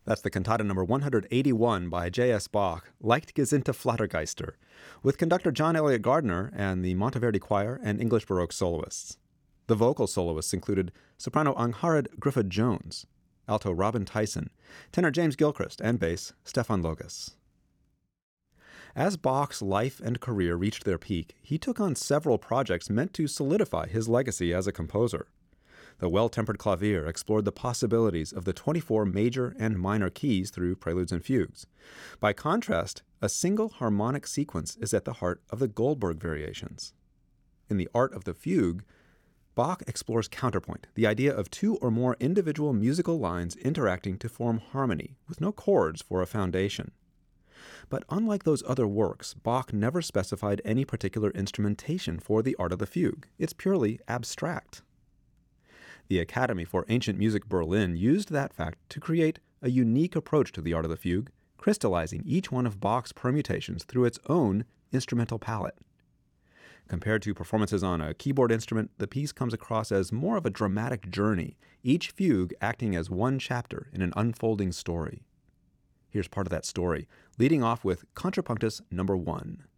That's the cantata number 181 by J.S. Bach, Leichtgesinnte Flattergeister, with conductor John Elliott Gardner and the Monteverdi Choir and English Baroque soloists. The vocal soloists included soprano Angharad Griffith-Jones, alto Robin Tyson, tenor James Gilchrist, and bass Stefan Logas. As Bach's life and career reached their peak, he took on several projects meant to solidify his legacy as a composer. The Well-Tempered Clavier explored the possibilities of the 24 major and minor keys through preludes and fugues. By contrast, a single harmonic sequence is at the heart of the Goldberg variations. In the art of the fugue, Bach explores counterpoint, the idea of two or more individual musical lines interacting to form harmony, with no chords for a foundation. But unlike those other works, Bach never specified any particular instrumentation for the art of the fugue. It's purely abstract. The Academy for Ancient Music Berlin used that fact to create a unique approach to the art of the fugue, crystallizing each one of Bach's permutations through its own instrumental palette. Compared to performances on a keyboard instrument, the piece comes across as more of a dramatic journey, each fugue acting as one chapter in an unfolding story. Here's part of that story, leading off with Contrapunctus number 1.